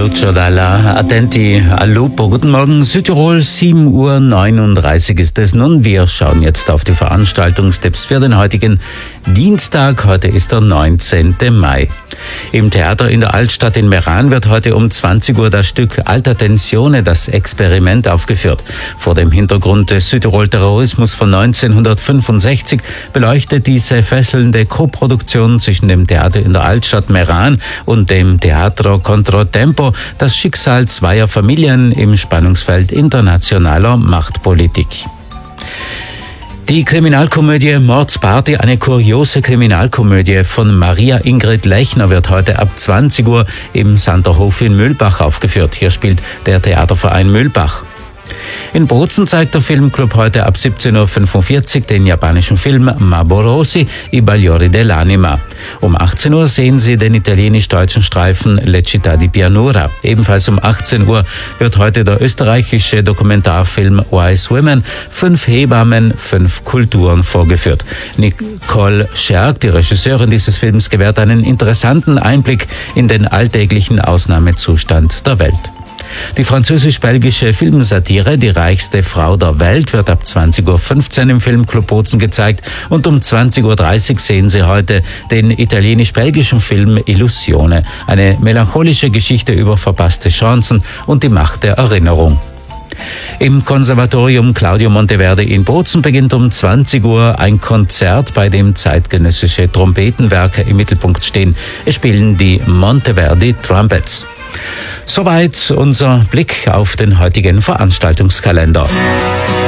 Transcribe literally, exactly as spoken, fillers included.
Lucio Dalla, attenti al lupo. Guten Morgen, Südtirol, sieben Uhr neununddreißig ist es nun. Wir schauen jetzt auf die Veranstaltungstipps für den heutigen Dienstag. Heute ist der neunzehnte Mai. Im Theater in der Altstadt in Meran wird heute um zwanzig Uhr das Stück Alta Tensione, das Experiment, aufgeführt. Vor dem Hintergrund des Südtirol-Terrorismus von neunzehnhundertfünfundsechzig beleuchtet diese fesselnde Koproduktion zwischen dem Theater in der Altstadt Meran und dem Teatro Controtempo das Schicksal zweier Familien im Spannungsfeld internationaler Machtpolitik. Die Kriminalkomödie Mordsparty, eine kuriose Kriminalkomödie von Maria Ingrid Lechner, wird heute ab zwanzig Uhr im Sanderhof in Mühlbach aufgeführt. Hier spielt der Theaterverein Mühlbach. In Bozen zeigt der Filmclub heute ab siebzehn Uhr fünfundvierzig den japanischen Film Maborosi, I Bagliori dell'Anima. Um achtzehn Uhr sehen Sie den italienisch-deutschen Streifen Le Città di Pianura. Ebenfalls um achtzehn Uhr wird heute der österreichische Dokumentarfilm Wise Women, fünf Hebammen, fünf Kulturen vorgeführt. Nicole Scherk, die Regisseurin dieses Films, gewährt einen interessanten Einblick in den alltäglichen Ausnahmezustand der Welt. Die französisch-belgische Filmsatire Die reichste Frau der Welt wird ab zwanzig Uhr fünfzehn im Filmclub Bozen gezeigt und um zwanzig Uhr dreißig sehen Sie heute den italienisch-belgischen Film Illusione, eine melancholische Geschichte über verpasste Chancen und die Macht der Erinnerung. Im Konservatorium Claudio Monteverdi in Bozen beginnt um zwanzig Uhr ein Konzert, bei dem zeitgenössische Trompetenwerke im Mittelpunkt stehen. Es spielen die Monteverdi Trumpets. Soweit unser Blick auf den heutigen Veranstaltungskalender.